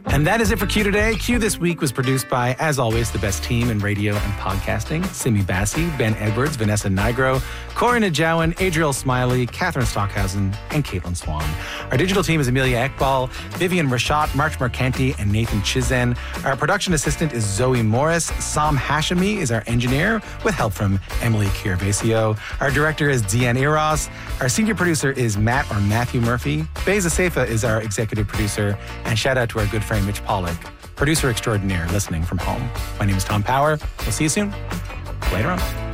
And that is it for Q today. Q this week was produced by, as always, the best team in radio and podcasting. Simi Bassi, Ben Edwards, Vanessa Nigro, Corey Najawan, Adriel Smiley, Catherine Stockhausen, and Caitlin Swan. Our digital team is Amelia Ekbal, Vivian Rashat, March Mercanti, and Nathan Chizen. Our production assistant is Zoe Morris. Sam Hashemi is our engineer, with help from Emily Kiervasio. Our director is Deanne Eros. Our senior producer is Matthew Murphy. Beza Seifa is our executive producer. And shout out to our good friend Mitch Pollack, producer extraordinaire, listening from home. My name is Tom Power. We'll see you soon. Later on.